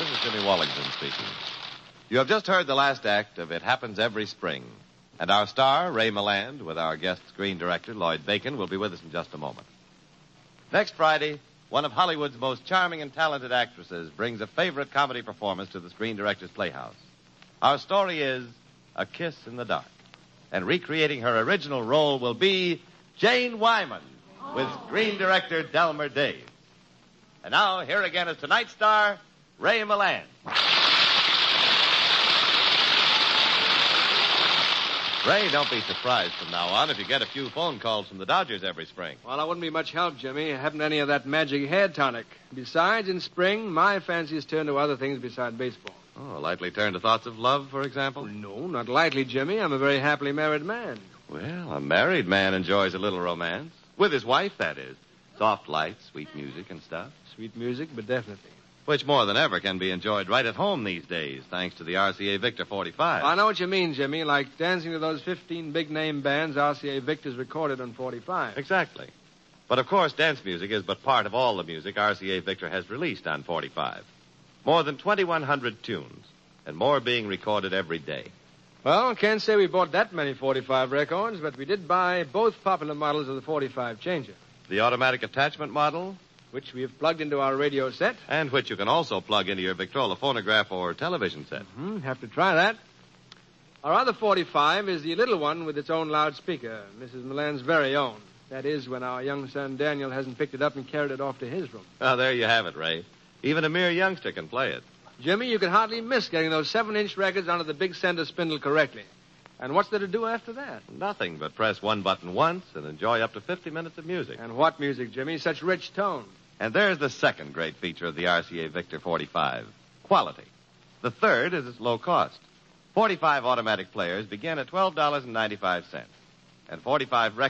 This is Jimmy Wallington speaking. You have just heard the last act of It Happens Every Spring. And our star, Ray Milland, with our guest screen director, Lloyd Bacon, will be with us in just a moment. Next Friday, one of Hollywood's most charming and talented actresses brings a favorite comedy performance to the Screen Director's Playhouse. Our story is A Kiss in the Dark. And recreating her original role will be Jane Wyman with Screen Director Delmer Daves. And now, here again is tonight's star, Ray Milland. Ray, don't be surprised from now on if you get a few phone calls from the Dodgers every spring. Well, I wouldn't be much help, Jimmy. I haven't any of that magic hair tonic. Besides, in spring, my fancies turn to other things besides baseball. Oh, lightly turn to thoughts of love, for example? No, not lightly, Jimmy. I'm a very happily married man. Well, a married man enjoys a little romance. With his wife, that is. Soft lights, sweet music and stuff. Sweet music, but definitely. Which more than ever can be enjoyed right at home these days, thanks to the RCA Victor 45. I know what you mean, Jimmy, like dancing to those 15 big-name bands RCA Victor's recorded on 45. Exactly. But, of course, dance music is but part of all the music RCA Victor has released on 45. More than 2,100 tunes, and more being recorded every day. Well, can't say we bought that many 45 records, but we did buy both popular models of the 45 changer. The automatic attachment model, which we have plugged into our radio set. And which you can also plug into your Victrola phonograph or television set. Have to try that. Our other 45 is the little one with its own loudspeaker, Mrs. Milland's very own. That is, when our young son Daniel hasn't picked it up and carried it off to his room. Oh, there you have it, Ray. Even a mere youngster can play it. Jimmy, you could hardly miss getting those 7-inch records onto the big center spindle correctly. And what's there to do after that? Nothing but press one button once and enjoy up to 50 minutes of music. And what music, Jimmy? Such rich tone. And there's the second great feature of the RCA Victor 45, quality. The third is its low cost. 45 automatic players begin at $12.95. And 45 records